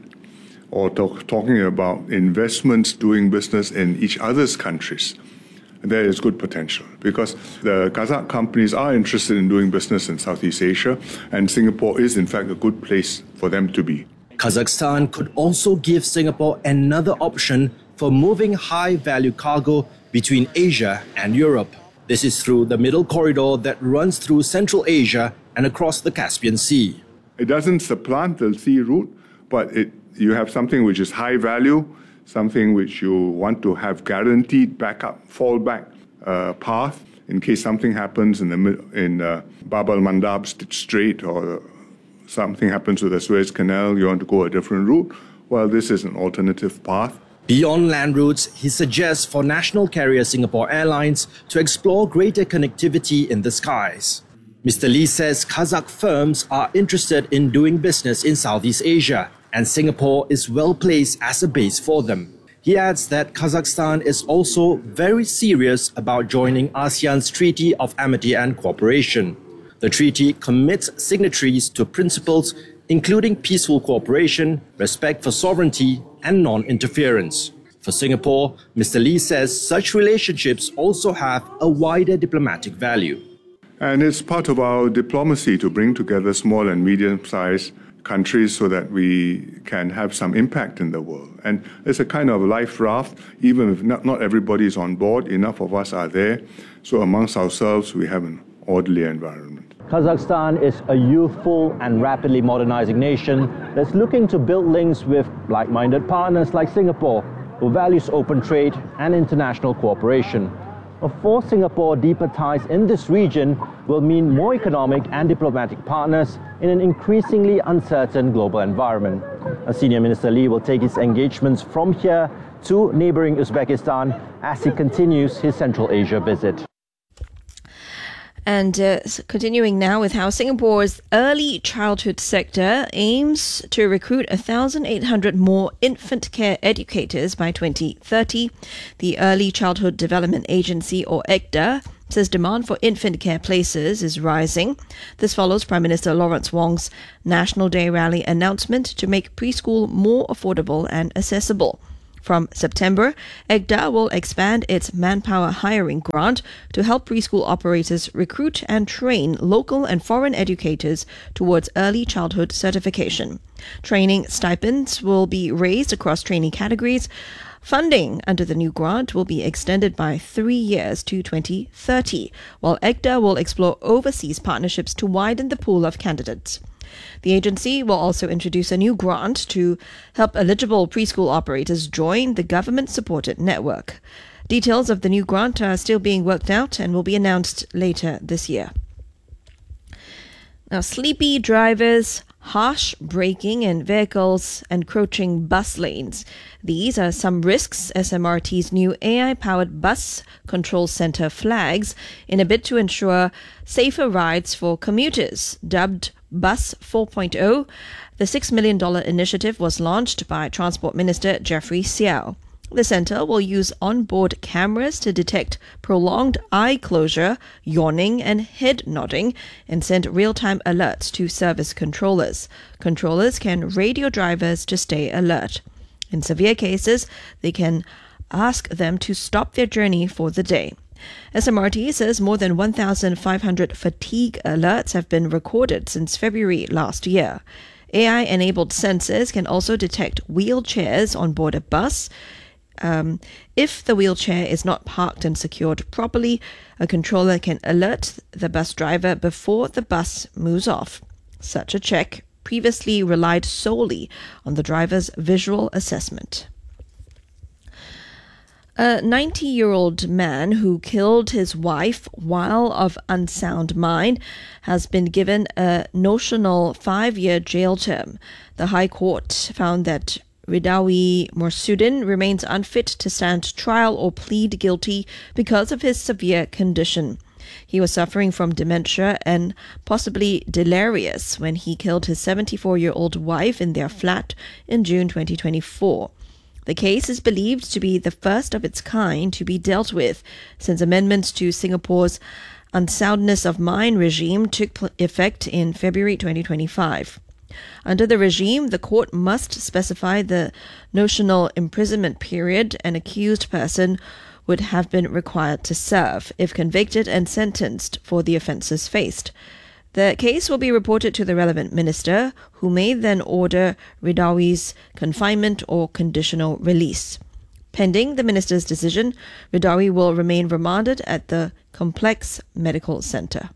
or talk, talking about investments doing business in each other's countries, there is good potential because the Kazakh companies are interested in doing business in Southeast Asia, and Singapore is in fact a good place for them to be. Kazakhstan could also give Singapore another option for moving high-value cargo between Asia and Europe. This is through the middle corridor that runs through Central Asia and across the Caspian Sea. It doesn't supplant the sea route, but it, you have something which is high value, something which you want to have guaranteed backup, fallback uh, path in case something happens in the in uh, Bab al-Mandab Strait or something happens with the Suez Canal, you want to go a different route. Well, this is an alternative path. Beyond land routes, he suggests for national carrier Singapore Airlines to explore greater connectivity in the skies. Mister Lee says Kazakh firms are interested in doing business in Southeast Asia, and Singapore is well placed as a base for them. He adds that Kazakhstan is also very serious about joining ASEAN's Treaty of Amity and Cooperation. The treaty commits signatories to principles including peaceful cooperation, respect for sovereignty, and non-interference. For Singapore, Mister Lee says such relationships also have a wider diplomatic value. And it's part of our diplomacy to bring together small and medium-sized countries so that we can have some impact in the world. And it's a kind of life raft, even if not, not everybody is on board, enough of us are there. So amongst ourselves, we have an orderly environment. Kazakhstan is a youthful and rapidly modernizing nation that's looking to build links with like-minded partners like Singapore, who values open trade and international cooperation. For Singapore, deeper ties in this region will mean more economic and diplomatic partners in an increasingly uncertain global environment. Senior Minister Lee will take his engagements from here to neighbouring Uzbekistan as he continues his Central Asia visit. And uh, continuing now with how Singapore's early childhood sector aims to recruit one thousand eight hundred more infant care educators by twenty thirty. The Early Childhood Development Agency, or E C D A, says demand for infant care places is rising. This follows Prime Minister Lawrence Wong's National Day rally announcement to make preschool more affordable and accessible. From September, E C D A will expand its manpower hiring grant to help preschool operators recruit and train local and foreign educators towards early childhood certification. Training stipends will be raised across training categories. Funding under the new grant will be extended by three years to twenty thirty, while E C D A will explore overseas partnerships to widen the pool of candidates. The agency will also introduce a new grant to help eligible preschool operators join the government-supported network. Details of the new grant are still being worked out and will be announced later this year. Now, sleepy drivers, harsh braking, and vehicles encroaching bus lanes. These are some risks S M R T's new A I-powered bus control center flags in a bid to ensure safer rides for commuters. Dubbed Bus four point oh, the six million dollars initiative was launched by Transport Minister Jeffrey Seow. The centre will use onboard cameras to detect prolonged eye closure, yawning and head nodding and send real-time alerts to service controllers. Controllers can radio drivers to stay alert. In severe cases, they can ask them to stop their journey for the day. S M R T says more than one thousand five hundred fatigue alerts have been recorded since February last year. A I-enabled sensors can also detect wheelchairs on board a bus. Um, if the wheelchair is not parked and secured properly, a controller can alert the bus driver before the bus moves off. Such a check previously relied solely on the driver's visual assessment. A ninety-year-old man who killed his wife while of unsound mind has been given a notional five-year jail term. The High Court found that Ridawi Morsuddin remains unfit to stand trial or plead guilty because of his severe condition. He was suffering from dementia and possibly delirious when he killed his seventy-four-year-old wife in their flat in June twenty twenty-four. The case is believed to be the first of its kind to be dealt with since amendments to Singapore's unsoundness of mind regime took effect in February twenty twenty-five. Under the regime, the court must specify the notional imprisonment period an accused person would have been required to serve if convicted and sentenced for the offences faced. The case will be reported to the relevant minister, who may then order Ridawi's confinement or conditional release. Pending the minister's decision, Ridawi will remain remanded at the Complex Medical Centre.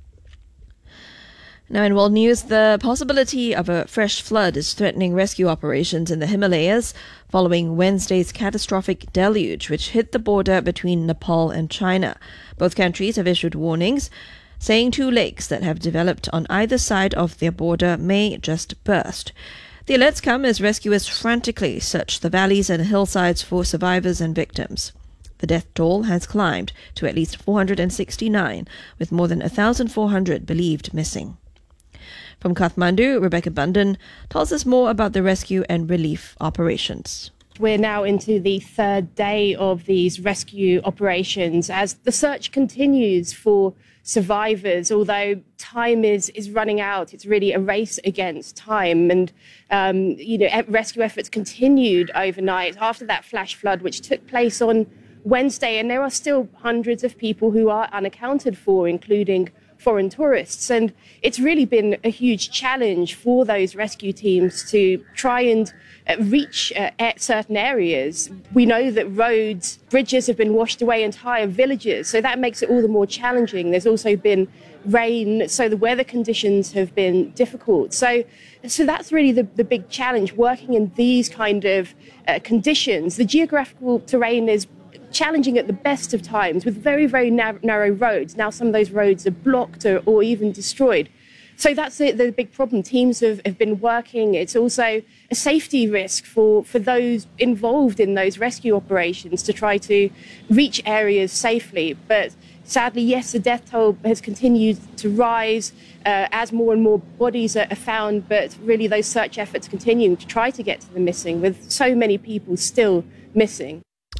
Now in world news, the possibility of a fresh flood is threatening rescue operations in the Himalayas following Wednesday's catastrophic deluge which hit the border between Nepal and China. Both countries have issued warnings, saying two lakes that have developed on either side of their border may just burst. The alerts come as rescuers frantically search the valleys and hillsides for survivors and victims. The death toll has climbed to at least four hundred sixty-nine, with more than one thousand four hundred believed missing. From Kathmandu, Rebecca Bundan tells us more about the rescue and relief operations. We're now into the third day of these rescue operations as the search continues for survivors. Although time is, is running out, it's really a race against time. And, um, you know, rescue efforts continued overnight after that flash flood, which took place on Wednesday. And there are still hundreds of people who are unaccounted for, including foreign tourists. And it's really been a huge challenge for those rescue teams to try and uh, reach uh, at certain areas. We know that roads, bridges have been washed away, entire villages, so that makes it all the more challenging. There's also been rain, so the weather conditions have been difficult. So, so that's really the, the big challenge, working in these kind of uh, conditions. The geographical terrain is challenging at the best of times with very, very nar- narrow roads. Now some of those roads are blocked or, or even destroyed. So that's the, the big problem. Teams have, have been working. It's also a safety risk for, for those involved in those rescue operations to try to reach areas safely. But sadly, yes, the death toll has continued to rise uh, as more and more bodies are, are found. But really, those search efforts continue to try to get to the missing, with so many people still missing.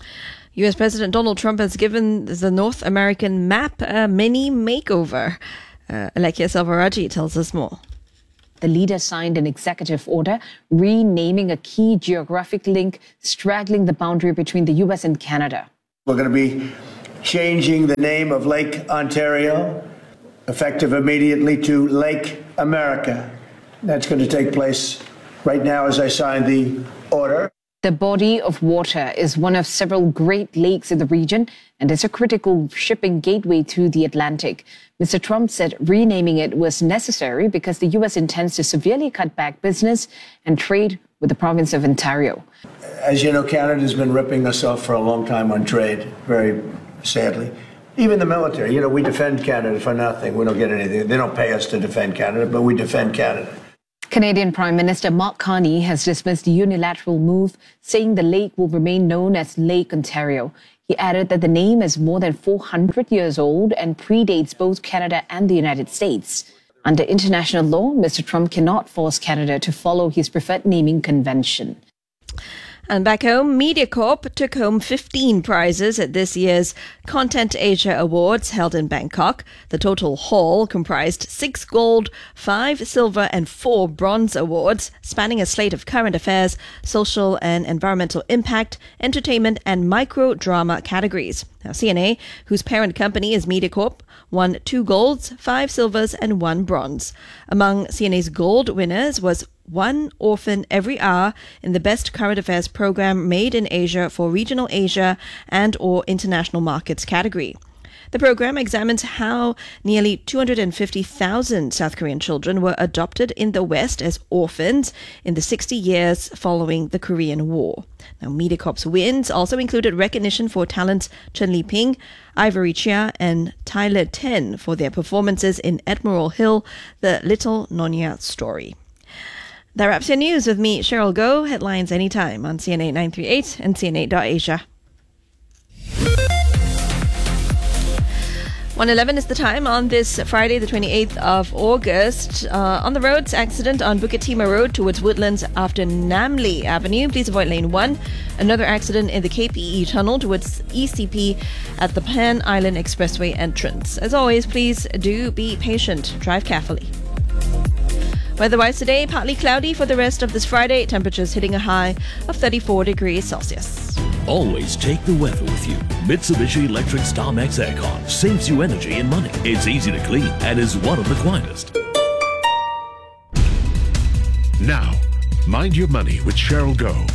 U S President Donald Trump has given the North American map a mini makeover. Uh, Alekia Selvaraju tells us more. The leader signed an executive order renaming a key geographic link straddling the boundary between the U S and Canada. We're going to be changing the name of Lake Ontario, effective immediately, to Lake America. That's going to take place right now as I sign the order. The body of water is one of several Great Lakes in the region and is a critical shipping gateway to the Atlantic. Mister Trump said renaming it was necessary because the U S intends to severely cut back business and trade with the province of Ontario. As you know, Canada's been ripping us off for a long time on trade, very sadly. Even the military, you know, we defend Canada for nothing. We don't get anything. They don't pay us to defend Canada, but we defend Canada. Canadian Prime Minister Mark Carney has dismissed the unilateral move, saying the lake will remain known as Lake Ontario. He added that the name is more than four hundred years old and predates both Canada and the United States. Under international law, Mister Trump cannot force Canada to follow his preferred naming convention. And back home, MediaCorp took home fifteen prizes at this year's Content Asia Awards held in Bangkok. The total haul comprised six gold, five silver and four bronze awards, spanning a slate of current affairs, social and environmental impact, entertainment and micro-drama categories. Now, C N A, whose parent company is MediaCorp, won two golds, five silvers and one bronze. Among C N A's gold winners was One Orphan Every Hour in the Best Current Affairs Program Made in Asia for Regional Asia and or International Markets category. The program examines how nearly two hundred fifty thousand South Korean children were adopted in the West as orphans in the sixty years following the Korean War. Now, MediaCorp's wins also included recognition for talents Chen Liping, Ivory Chia and Tyler Ten for their performances in Admiral Hill, The Little Nyonya Story. That wraps your news with me, Cheryl Goh. Headlines anytime on C N A nine three eight and C N A dot Asia. one eleven is the time on this Friday, the twenty-eighth of August. Uh, on the roads, accident on Bukit Timah Road towards Woodlands after Namly Avenue. Please avoid lane one. Another accident in the K P E tunnel towards E C P at the Pan Island Expressway entrance. As always, please do be patient. Drive carefully. Weather-wise today, partly cloudy for the rest of this Friday. Temperatures hitting a high of thirty-four degrees Celsius. Always take the weather with you. Mitsubishi Electric StarMax Aircon saves you energy and money. It's easy to clean and is one of the quietest. Now, Mind Your Money with Cheryl Goh.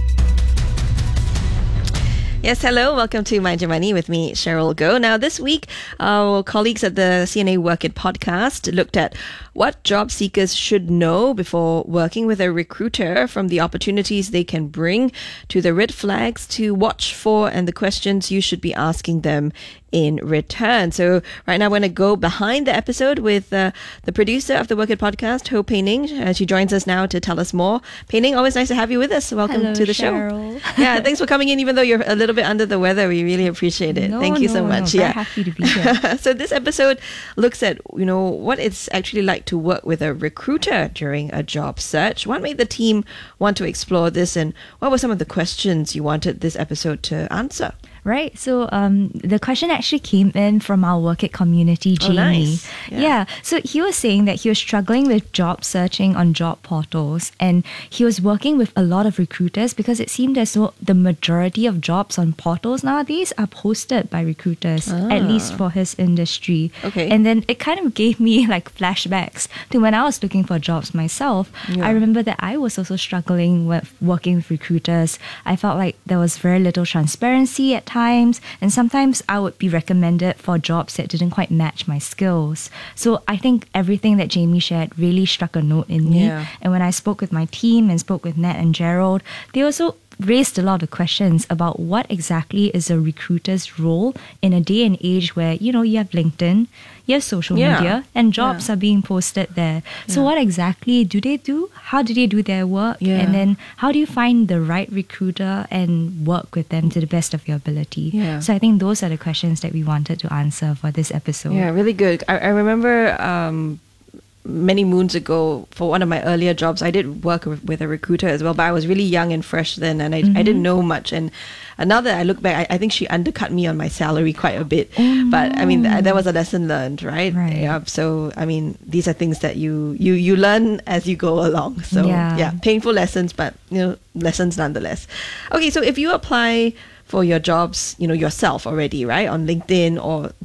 Yes, hello. Welcome to Mind Your Money with me, Cheryl Goh. Now, this week, our colleagues at the C N A Work It podcast looked at what job seekers should know before working with a recruiter, from the opportunities they can bring to the red flags to watch for and the questions you should be asking them in return. So right now, I'm going to go behind the episode with uh, the producer of the Work It podcast, Ho Pei Ning. Uh, she joins us now to tell us more. Pei Ning, always nice to have you with us. Welcome Hello, to the Cheryl. show. Yeah, thanks for coming in, even though you're a little bit under the weather. We really appreciate it. No, Thank you no, so no, much. very Yeah, happy to be here. So this episode looks at, you know, what it's actually like to work with a recruiter during a job search. What made the team want to explore this, and what were some of the questions you wanted this episode to answer? Right. So um, the question actually came in from our Work It community, Jamie. Oh, nice. Yeah. Yeah. So he was saying that he was struggling with job searching on job portals, and he was working with a lot of recruiters because it seemed as though the majority of jobs on portals nowadays are posted by recruiters, Ah. at least for his industry. Okay. And then it kind of gave me like flashbacks to when I was looking for jobs myself. Yeah. I remember that I was also struggling with working with recruiters. I felt like there was very little transparency at times, and sometimes I would be recommended for jobs that didn't quite match my skills. So I think everything that Jamie shared really struck a note in me. Yeah. And when I spoke with my team and spoke with Nat and Gerald, they also raised a lot of questions about what exactly is a recruiter's role in a day and age where, you know, you have LinkedIn, you have social Yeah. media, and jobs Yeah. are being posted there. So Yeah. what exactly do they do? How do they do their work? Yeah. And then how do you find the right recruiter and work with them to the best of your ability? Yeah. So I think those are the questions that we wanted to answer for this episode. Yeah, really good. I, I remember um, many moons ago, for one of my earlier jobs, I did work with, with a recruiter as well, but I was really young and fresh then, and I, I didn't know much. And uh, now that I look back, I, I think she undercut me on my salary quite a bit. But I mean, th- that was a lesson learned, right? Right. Yeah. So I mean, these are things that you you you learn as you go along. So Yeah. yeah, painful lessons, but you know, lessons nonetheless. Okay, so if you apply for your jobs, you know, yourself already, right, on LinkedIn or